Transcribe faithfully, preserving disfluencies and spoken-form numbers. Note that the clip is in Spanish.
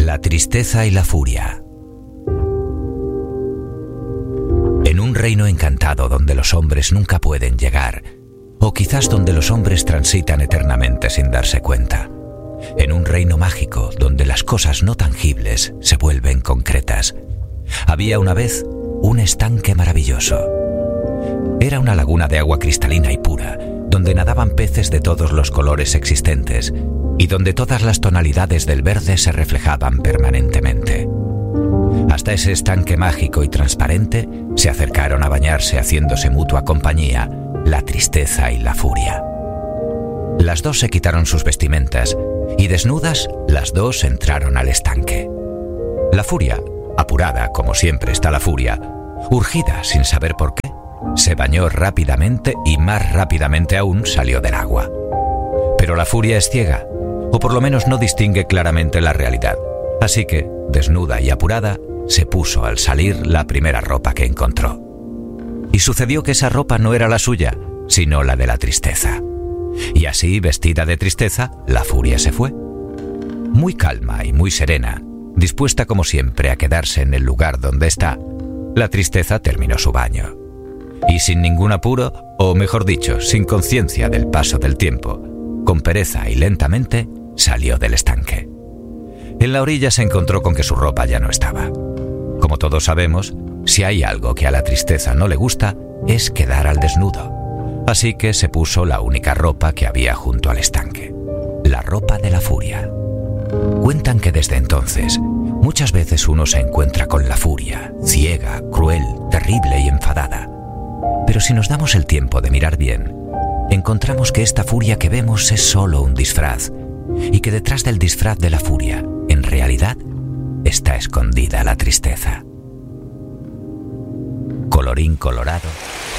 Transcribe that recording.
La tristeza y la furia. En un reino encantado donde los hombres nunca pueden llegar, o quizás donde los hombres transitan eternamente sin darse cuenta. En un reino mágico donde las cosas no tangibles se vuelven concretas. Había una vez un estanque maravilloso. Era una laguna de agua cristalina y pura, donde nadaban peces de todos los colores existentes y donde todas las tonalidades del verde se reflejaban permanentemente. Hasta ese estanque mágico y transparente se acercaron a bañarse haciéndose mutua compañía la tristeza y la furia. Las dos se quitaron sus vestimentas y desnudas las dos entraron al estanque. La furia, apurada como siempre está la furia, urgida sin saber por qué, se bañó rápidamente y más rápidamente aún salió del agua. Pero la furia es ciega, o por lo menos no distingue claramente la realidad. Así que, desnuda y apurada, se puso al salir la primera ropa que encontró. Y sucedió que esa ropa no era la suya, sino la de la tristeza. Y así, vestida de tristeza, la furia se fue. Muy calma y muy serena, dispuesta como siempre a quedarse en el lugar donde está, la tristeza terminó su baño. Y sin ningún apuro, o mejor dicho, sin conciencia del paso del tiempo, con pereza y lentamente, salió del estanque. En la orilla se encontró con que su ropa ya no estaba. Como todos sabemos, si hay algo que a la tristeza no le gusta, es quedar al desnudo. Así que se puso la única ropa que había junto al estanque, la ropa de la furia. Cuentan que desde entonces, muchas veces uno se encuentra con la furia, ciega, cruel, terrible y enfadada. Pero si nos damos el tiempo de mirar bien, encontramos que esta furia que vemos es solo un disfraz, y que detrás del disfraz de la furia, en realidad, está escondida la tristeza. Colorín colorado,